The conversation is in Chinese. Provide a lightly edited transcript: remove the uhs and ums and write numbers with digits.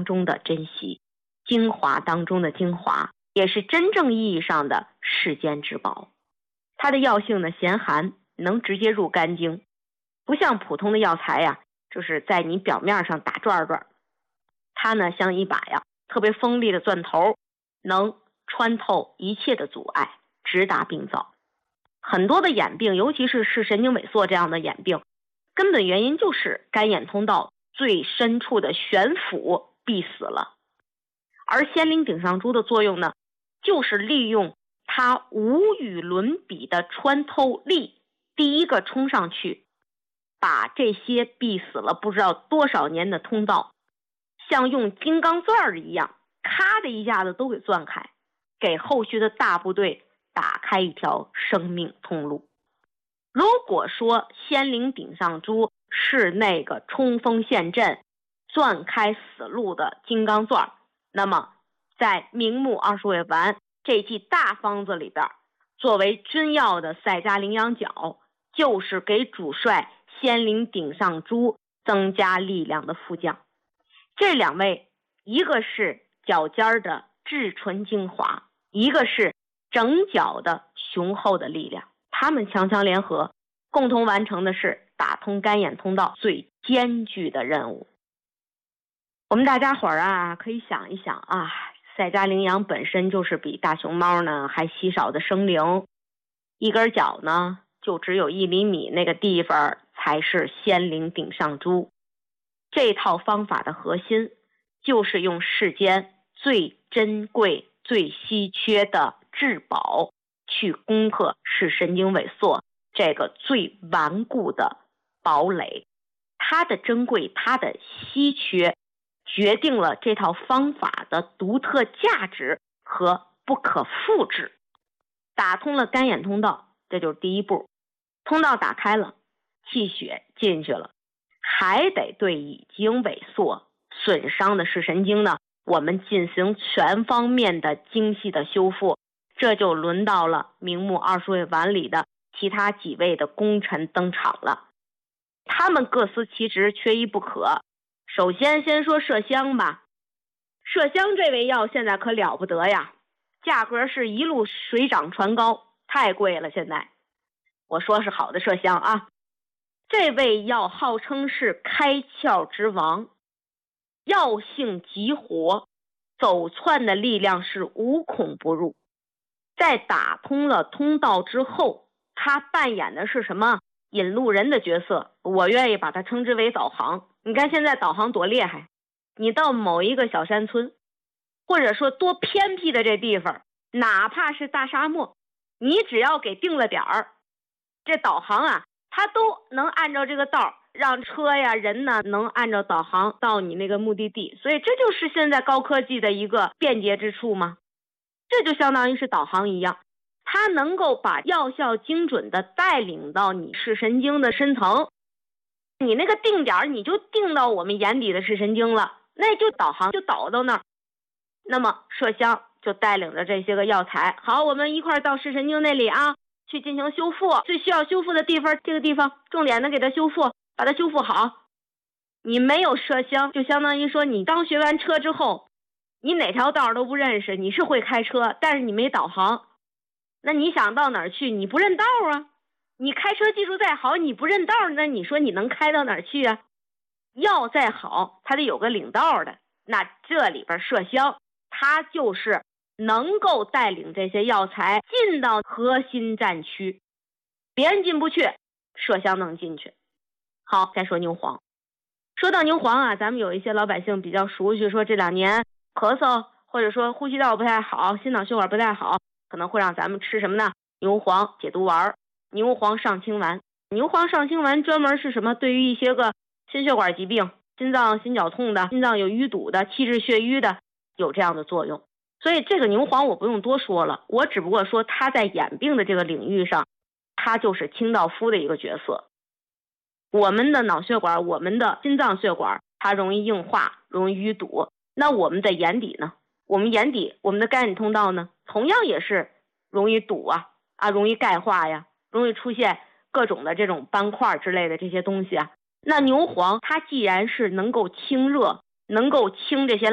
当中的珍稀，精华当中的精华，也是真正意义上的世间之宝。它的药性呢咸寒，能直接入肝经，不像普通的药材呀，就是在你表面上打转转。它呢像一把特别锋利的钻头，能穿透一切的阻碍，直达病灶。很多的眼病，尤其是神经萎缩这样的眼病，根本原因就是肝眼通道最深处的悬浮闭死了。而仙灵顶上珠的作用呢，就是利用它无与伦比的穿透力，第一个冲上去，把这些闭死了不知道多少年的通道，像用金刚钻一样，咔的一下子都给钻开，给后续的大部队打开一条生命通路。如果说仙灵顶上珠是那个冲锋陷阵、钻开死路的金刚钻，那么在明目20味丸这剂大方子里边，作为君药的赛迦羚羊角，就是给主帅仙灵顶上珠增加力量的副将。这两味，一个是脚尖的至纯精华，一个是整脚的雄厚的力量，他们强强联合，共同完成的是打通肝眼通道最艰巨的任务。我们大家伙儿可以想一想赛迦羚羊本身就是比大熊猫呢还稀少的生灵，一根脚呢就只有1厘米，那个地方才是仙灵顶上珠。这套方法的核心就是用世间最珍贵、最稀缺的至宝去攻克视神经萎缩这个最顽固的堡垒。它的珍贵，它的稀缺，决定了这套方法的独特价值和不可复制。打通了肝眼通道，这就是第一步，通道打开了，气血进去了，还得对已经萎缩损伤的视神经呢，我们进行全方面的精细的修复。这就轮到了明目20味丸里的其他几位的功臣登场了，他们各司其职，缺一不可。首先说麝香吧，麝香这味药现在可了不得呀，价格是一路水涨船高，太贵了。现在我说是好的麝香这味药号称是开窍之王，药性极活，走窜的力量是无孔不入。在打通了通道之后，他扮演的是什么？引路人的角色，我愿意把它称之为导航。你看现在导航多厉害，你到某一个小山村，或者说多偏僻的这地方，哪怕是大沙漠，你只要给定了点儿，这导航它都能按照这个道，让车人呢能按照导航到你那个目的地。所以这就是现在高科技的一个便捷之处吗？这就相当于是导航一样，它能够把药效精准的带领到你视神经的深层，你那个定点你就定到我们眼底的视神经了，那就导航就导到那儿。那么麝香就带领着这些个药材，好，我们一块到视神经那里去进行修复，最需要修复的地方，这个地方重点的给它修复，把它修复好。你没有麝香，就相当于说你刚学完车之后，你哪条道都不认识，你是会开车，但是你没导航，那你想到哪儿去，你不认道你开车技术再好，你不认道，那你说你能开到哪儿去药再好，它得有个领道的，那这里边麝香它就是能够带领这些药材进到核心战区，别人进不去，麝香能进去。好，再说牛黄。说到牛黄咱们有一些老百姓比较熟悉，说这2年咳嗽或者说呼吸道不太好，心脑血管不太好，可能会让咱们吃什么呢？牛黄解毒丸，牛黄上清丸。牛黄上清丸专门是什么？对于一些个心血管疾病，心脏心绞痛的，心脏有淤堵的，气滞血瘀的，有这样的作用。所以这个牛黄我不用多说了，我只不过说它在眼病的这个领域上，它就是清道夫的一个角色。我们的脑血管，我们的心脏血管，它容易硬化，容易淤堵。那我们的眼底呢？我们眼底，我们的肝眼通道呢，同样也是容易堵容易钙化容易出现各种的这种斑块之类的这些东西那牛黄它既然是能够清热，能够清这些